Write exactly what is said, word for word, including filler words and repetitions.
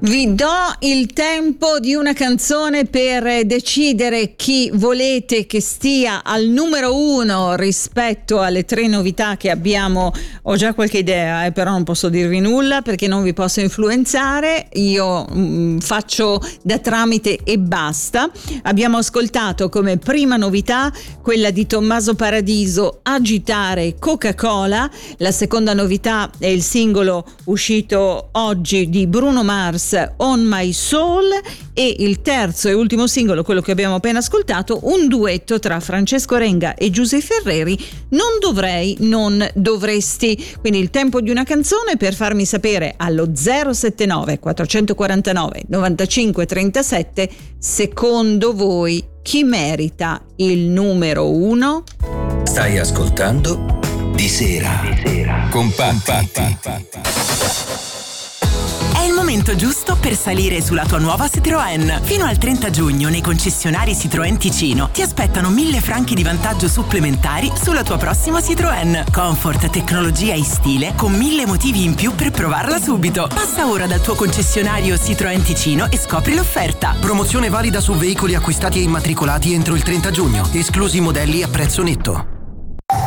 Vi do il tempo di una canzone per decidere chi volete che stia al numero uno rispetto alle tre novità che abbiamo. Ho già qualche idea, eh, però non posso dirvi nulla perché non vi posso influenzare. Io mh, faccio da tramite e basta. Abbiamo ascoltato come prima novità quella di Tommaso Paradiso, Agitare Coca-Cola. La seconda novità è il singolo uscito oggi di Bruno Mars, On My Soul, e il terzo e ultimo singolo, quello che abbiamo appena ascoltato, un duetto tra Francesco Renga e Giuseppe Ferreri, Non dovrei, non dovresti. Quindi il tempo di una canzone per farmi sapere allo zero sette nove quattrocentoquarantanove novantacinque trentasette secondo voi chi merita il numero uno. Stai ascoltando Di Sera, Di Sera. Con Patti. È il momento giusto per salire sulla tua nuova Citroën. Fino al trenta giugno nei concessionari Citroën Ticino ti aspettano mille franchi di vantaggio supplementari sulla tua prossima Citroën. Comfort, tecnologia e stile con mille motivi in più per provarla subito. Passa ora dal tuo concessionario Citroën Ticino e scopri l'offerta. Promozione valida su veicoli acquistati e immatricolati entro il trenta giugno, esclusi modelli a prezzo netto.